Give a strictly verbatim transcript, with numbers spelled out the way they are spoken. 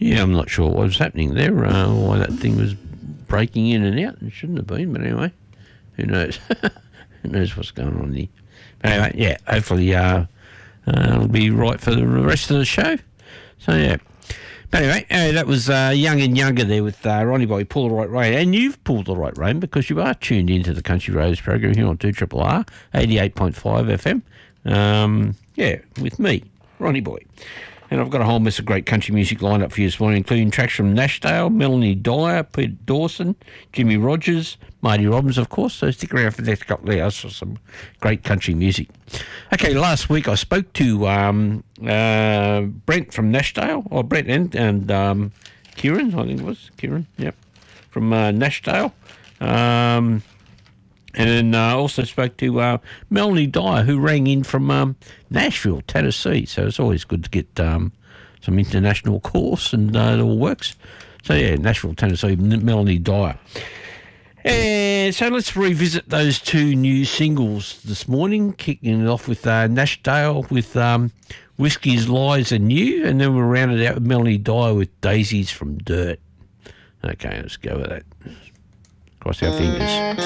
Yeah, I'm not sure what was happening there, uh, why that thing was breaking in and out. It shouldn't have been, but anyway, who knows? Who knows what's going on there? But anyway, yeah, hopefully uh, uh, it'll be right for the rest of the show. So, yeah. But anyway, uh, that was uh, Young and Younger there with uh, Ronnie Boy, Pull the Right Rein. And you've pulled the right rein because you are tuned into the Country Roads program here on two R R R, eighty-eight point five F M. Um, yeah, with me, Ronnie Boy. And I've got a whole mess of great country music lined up for you this morning, including tracks from Nashdale, Melanie Dyer, Pete Dawson, Jimmy Rogers, Marty Robbins, of course. So stick around for the next couple of hours for some great country music. Okay, last week I spoke to um, uh, Brent from Nashdale, or Brent and, and um, Kieran, I think it was, Kieran, yep, from uh, Nashdale. Um... And then I uh, also spoke to uh, Melanie Dyer, who rang in from um, Nashville, Tennessee. So it's always good to get um, some international calls, and uh, it all works. So, yeah, Nashville, Tennessee, Melanie Dyer. And so let's revisit those two new singles this morning, kicking it off with uh, Nashdale with um, Whiskey's Lies and You, and then we'll round it out with Melanie Dyer with Daisies from Dirt. Okay, let's go with that. Cross our fingers.